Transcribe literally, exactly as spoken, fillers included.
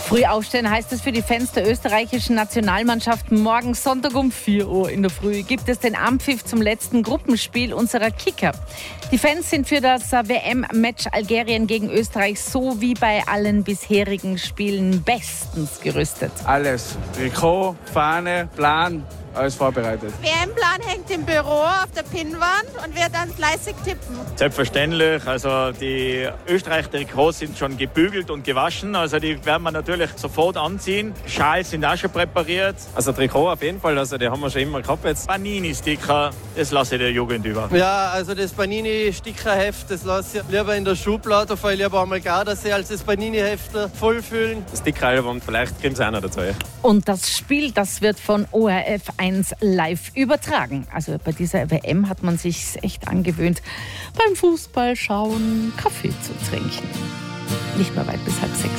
Früh aufstehen heißt es für die Fans der österreichischen Nationalmannschaft. Morgen Sonntag um vier Uhr in der Früh gibt es den Anpfiff zum letzten Gruppenspiel unserer Kicker. Die Fans sind für das W M-Match Algerien gegen Österreich so wie bei allen bisherigen Spielen bestens gerüstet. Alles. Trikot, Fahne, Plan, alles vorbereitet. W M-Plan hängt im Büro auf der Pinnwand und wird dann fleißig tippen. Selbstverständlich. Also die Österreich-Trikots sind schon gebügelt und gewaschen. Also die werden wir natürlich sofort anziehen. Schals sind auch schon präpariert. Also Trikot auf jeden Fall, also die haben wir schon immer gehabt jetzt. Panini-Sticker, das lasse ich der Jugend über. Ja, also das Panini-Stickerheft, das lasse ich lieber in der Schublade, weil ich lieber einmal Gardasee als das Panini-Heft vollfüllen. Das Stickeralbum, vielleicht kriegen sie auch noch dazu. Und das Spiel, das wird von O R F eins live übertragen. Also bei dieser W M hat man sich echt angewöhnt, beim Fußballschauen Kaffee zu trinken. Nicht mehr weit bis halb sechs.